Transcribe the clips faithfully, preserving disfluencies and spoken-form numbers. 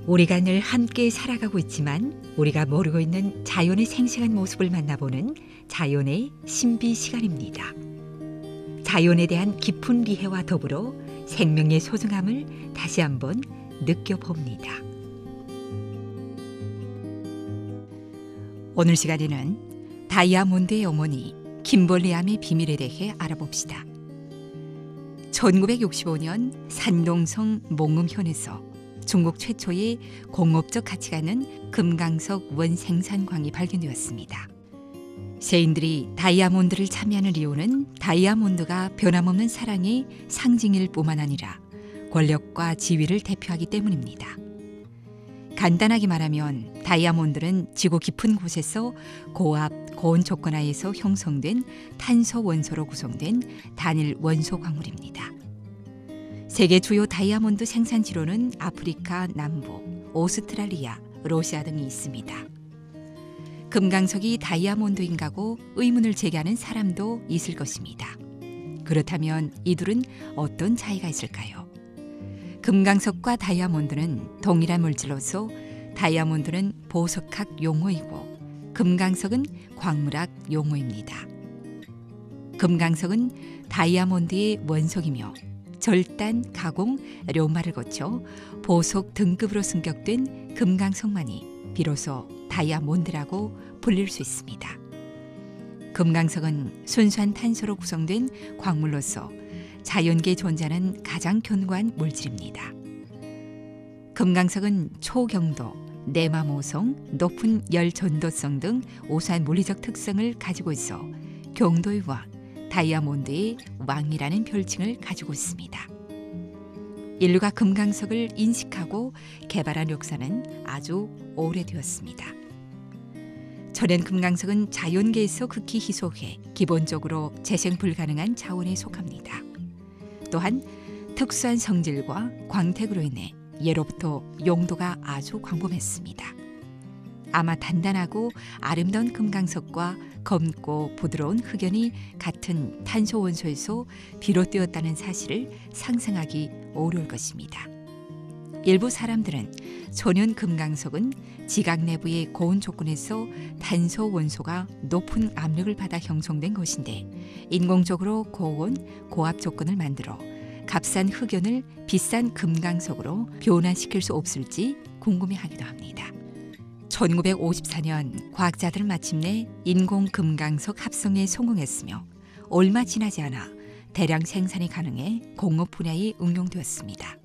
우리가 늘 함께 살아가고 있지만 우리가 모르고 있는 자연의 생생한 모습을 만나보는 자연의 신비 시간입니다. 자연에 대한 깊은 이해와 더불어 생명의 소중함을 다시 한번 느껴봅니다. 오늘 시간에는 다이아몬드의 어머니 김벌리암의 비밀에 대해 알아봅시다. 천구백육십오 년 산동성 몽금현에서 중국 최초의 공업적 가치가 있는 금강석 원생산광이 발견되었습니다. 세인들이 다이아몬드를 참여하는 이유는 다이아몬드가 변함없는 사랑의 상징일 뿐만 아니라 권력과 지위를 대표하기 때문입니다. 간단하게 말하면 다이아몬드는 지구 깊은 곳에서 고압, 고온 조건 하에서 형성된 탄소 원소로 구성된 단일 원소 광물입니다. 세계 주요 다이아몬드 생산지로는 아프리카 남부, 오스트랄리아, 러시아 등이 있습니다. 금강석이 다이아몬드인가고 의문을 제기하는 사람도 있을 것입니다. 그렇다면 이둘은 어떤 차이가 있을까요? 금강석과 다이아몬드는 동일한 물질로서 다이아몬드는 보석학 용어이고 금강석은 광물학 용어입니다. 금강석은 다이아몬드의 원석이며 절단, 가공, 료마를 거쳐 보석 등급으로 승격된 금강석만이 비로소 다이아몬드라고 불릴 수 있습니다. 금강석은 순수한 탄소로 구성된 광물로서 자연계에 존재하는 가장 견고한 물질입니다. 금강석은 초경도, 내마모성, 높은 열전도성 등 우수한 물리적 특성을 가지고 있어 경도의 왕, 다이아몬드의 왕이라는 별칭을 가지고 있습니다. 인류가 금강석을 인식하고 개발한 역사는 아주 오래되었습니다. 천연 금강석은 자연계에서 극히 희소해 기본적으로 재생 불가능한 자원에 속합니다. 또한 특수한 성질과 광택으로 인해 예로부터 용도가 아주 광범했습니다. 아마 단단하고 아름다운 금강석과 검고 부드러운 흑연이 같은 탄소 원소에서 비롯되었다는 사실을 상상하기 어려울 것입니다. 일부 사람들은 천연 금강석은 지각 내부의 고온 조건에서 탄소 원소가 높은 압력을 받아 형성된 것인데 인공적으로 고온, 고압 조건을 만들어 값싼 흑연을 비싼 금강석으로 변환시킬 수 없을지 궁금해하기도 합니다. 천구백오십사 년 과학자들은 마침내 인공 금강석 합성에 성공했으며 얼마 지나지 않아 대량 생산이 가능해 공업 분야에 응용되었습니다.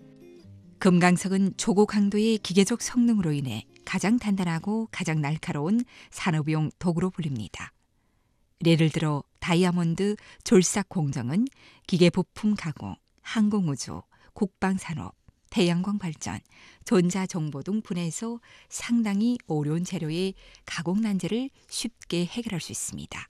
금강석은 초고강도의 기계적 성능으로 인해 가장 단단하고 가장 날카로운 산업용 도구로 불립니다. 예를 들어 다이아몬드 졸삭 공정은 기계 부품 가공, 항공우주, 국방산업, 태양광 발전, 전자정보 등 분야에서 상당히 어려운 재료의 가공 난제를 쉽게 해결할 수 있습니다.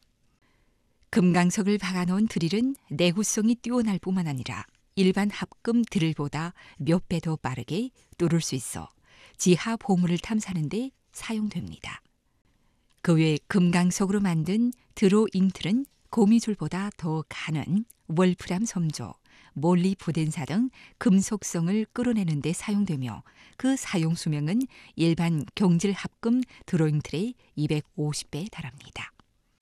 금강석을 박아놓은 드릴은 내구성이 뛰어날 뿐만 아니라 일반 합금 드릴보다 몇 배 더 빠르게 뚫을 수 있어 지하 보물을 탐사하는 데 사용됩니다. 그 외 금강석으로 만든 드로잉틀은 거미줄보다 더 가는 월프람 섬조, 몰리부덴사 등 금속성을 끌어내는 데 사용되며 그 사용 수명은 일반 경질 합금 드로잉틀의 이백오십 배에 달합니다.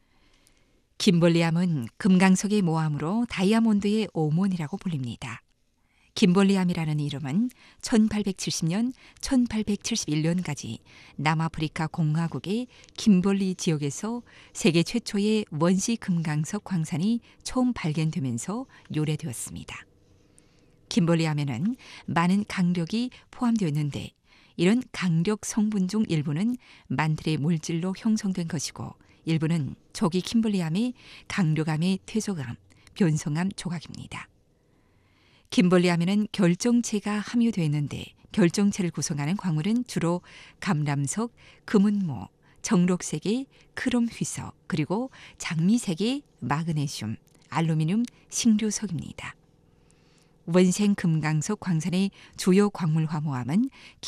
김벌리암은 금강석의 모함으로 다이아몬드의 어머니라고 불립니다. 김벌리암이라는 이름은 천팔백칠십 년, 천팔백칠십일 년까지 남아프리카 공화국의 김벌리 지역에서 세계 최초의 원시 금강석 광산이 처음 발견되면서 유래되었습니다. 김벌리암에는 많은 강력이 포함되어 있는데 이런 강력 성분 중 일부는 만틀의 물질로 형성된 것이고 일부는 조기 김벌리암의 강력암의 퇴소감, 변성암 조각입니다. 김벌리암에는 결정체가 함유되어 있는데 결정체를 구성하는 광물은 주로 감람석, 금은모, 정록색의 크롬휘석, 그리고 장미색의 마그네슘, 알루미늄, 신류석입니다. 원생 금강석 광산의 주요 광물 화모암은